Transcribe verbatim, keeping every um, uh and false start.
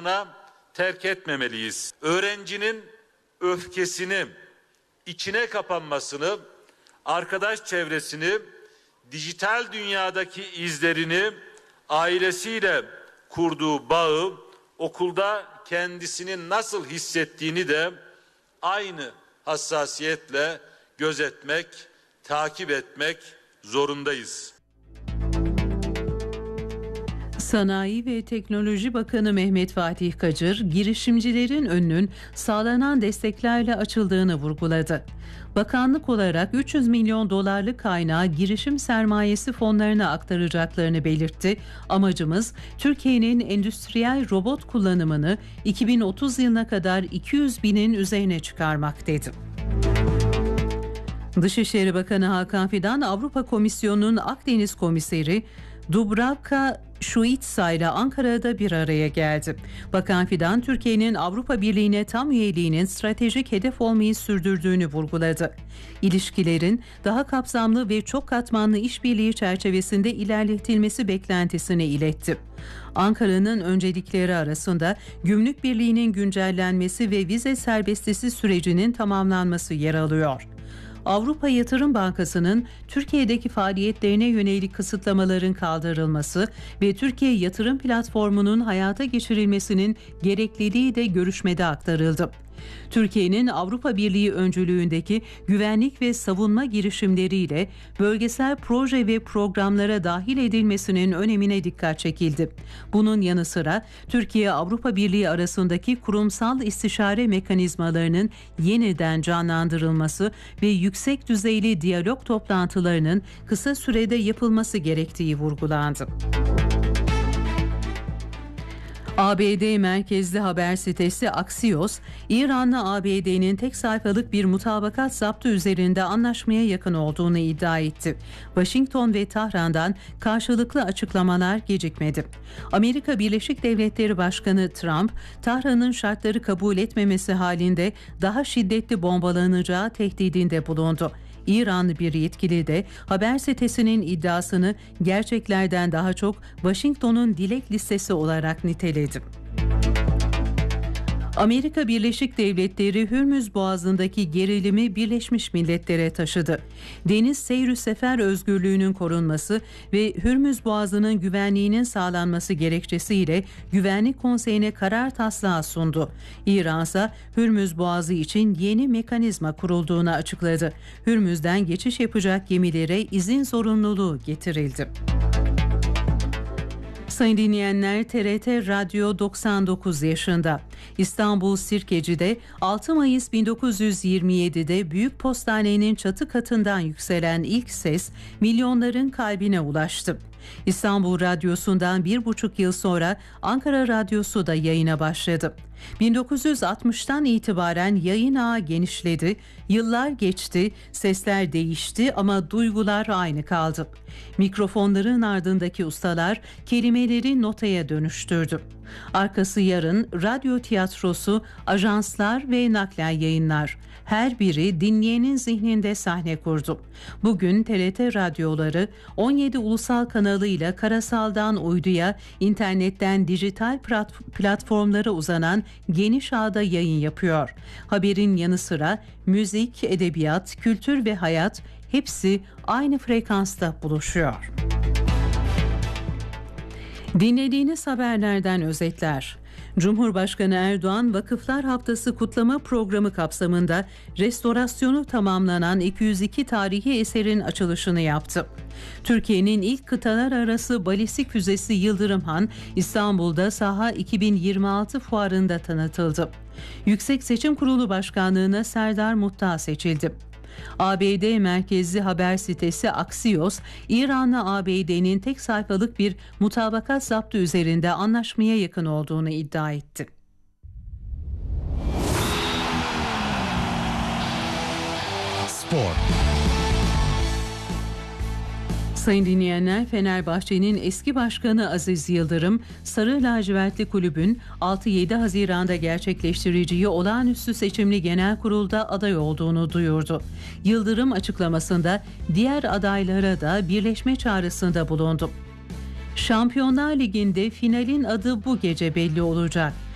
kararına terk etmemeliyiz. Öğrencinin öfkesini, içine kapanmasını, arkadaş çevresini, dijital dünyadaki izlerini, ailesiyle kurduğu bağı, okulda kendisini nasıl hissettiğini de aynı hassasiyetle gözetmek, takip etmek zorundayız. Sanayi ve Teknoloji Bakanı Mehmet Fatih Kacır, girişimcilerin önünün sağlanan desteklerle açıldığını vurguladı. Bakanlık olarak üç yüz milyon dolarlık kaynağı girişim sermayesi fonlarına aktaracaklarını belirtti. Amacımız Türkiye'nin endüstriyel robot kullanımını iki bin otuz yılına kadar iki yüz binin üzerine çıkarmak dedi. Dışişleri Bakanı Hakan Fidan, Avrupa Komisyonu'nun Akdeniz Komiseri Dubravka Šuica ile Ankara'da bir araya geldi. Bakan Fidan, Türkiye'nin Avrupa Birliği'ne tam üyeliğinin stratejik hedef olmayı sürdürdüğünü vurguladı. İlişkilerin daha kapsamlı ve çok katmanlı işbirliği çerçevesinde ilerletilmesi beklentisini iletti. Ankara'nın öncelikleri arasında gümrük birliğinin güncellenmesi ve vize serbestisi sürecinin tamamlanması yer alıyor. Avrupa Yatırım Bankası'nın Türkiye'deki faaliyetlerine yönelik kısıtlamaların kaldırılması ve Türkiye Yatırım Platformu'nun hayata geçirilmesinin gerekliliği de görüşmede aktarıldı. Türkiye'nin Avrupa Birliği öncülüğündeki güvenlik ve savunma girişimleriyle bölgesel proje ve programlara dahil edilmesinin önemine dikkat çekildi. Bunun yanı sıra Türkiye-Avrupa Birliği arasındaki kurumsal istişare mekanizmalarının yeniden canlandırılması ve yüksek düzeyli diyalog toplantılarının kısa sürede yapılması gerektiği vurgulandı. A B D merkezli haber sitesi Axios, İran'la A B D'nin tek sayfalık bir mutabakat zaptı üzerinde anlaşmaya yakın olduğunu iddia etti. Washington ve Tahran'dan karşılıklı açıklamalar gecikmedi. Amerika Birleşik Devletleri Başkanı Trump, Tahran'ın şartları kabul etmemesi halinde daha şiddetli bombalanacağı tehdidinde bulundu. İranlı bir yetkili de haber sitesinin iddiasını gerçeklerden daha çok Washington'un dilek listesi olarak niteledi. Amerika Birleşik Devletleri Hürmüz Boğazı'ndaki gerilimi Birleşmiş Milletler'e taşıdı. Deniz seyr sefer özgürlüğünün korunması ve Hürmüz Boğazı'nın güvenliğinin sağlanması gerekçesiyle Güvenlik Konseyi'ne karar taslağı sundu. İran ise Hürmüz Boğazı için yeni mekanizma kurulduğunu açıkladı. Hürmüz'den geçiş yapacak gemilere izin zorunluluğu getirildi. Sayın dinleyenler, T R T Radyo doksan dokuz yaşında. İstanbul Sirkeci'de altı Mayıs bin dokuz yüz yirmi yedi'de Büyük Postane'nin çatı katından yükselen ilk ses milyonların kalbine ulaştı. İstanbul Radyosu'ndan bir buçuk yıl sonra Ankara Radyosu da yayına başladı. bin dokuz yüz altmış'tan itibaren yayın ağı genişledi, yıllar geçti, sesler değişti ama duygular aynı kaldı. Mikrofonların ardındaki ustalar kelimeleri notaya dönüştürdü. Arkası yarın radyo tiyatrosu, ajanslar ve naklen yayınlar. Her biri dinleyenin zihninde sahne kurdu. Bugün T R T radyoları on yedi ulusal kanalıyla karasaldan uyduya, internetten dijital platformlara uzanan geniş ağda yayın yapıyor. Haberin yanı sıra müzik, edebiyat, kültür ve hayat hepsi aynı frekansta buluşuyor. Dinlediğiniz haberlerden özetler. Cumhurbaşkanı Erdoğan, Vakıflar Haftası kutlama programı kapsamında restorasyonu tamamlanan iki yüz iki tarihi eserin açılışını yaptı. Türkiye'nin ilk kıtalar arası balistik füzesi Yıldırım Han, İstanbul'da Saha iki bin yirmi altı fuarında tanıtıldı. Yüksek Seçim Kurulu Başkanlığı'na Serdar Muhtar seçildi. A B D merkezli haber sitesi Axios, İran'la A B D'nin tek sayfalık bir mutabakat zaptı üzerinde anlaşmaya yakın olduğunu iddia etti. Spor. Sayın dinleyenler, Fenerbahçe'nin eski başkanı Aziz Yıldırım, Sarı Lacivertli Kulübün altı yedi Haziran'da gerçekleştireceği olağanüstü seçimli genel kurulda aday olduğunu duyurdu. Yıldırım açıklamasında diğer adaylara da birleşme çağrısında bulundu. Şampiyonlar Ligi'nde finalin adı bu gece belli olacak.